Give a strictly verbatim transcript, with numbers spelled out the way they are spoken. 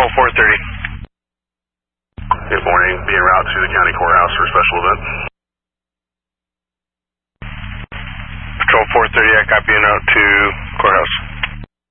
Patrol four thirty. Good morning. Be en route to the county courthouse for a special event. Patrol four thirty, I copy en route to courthouse.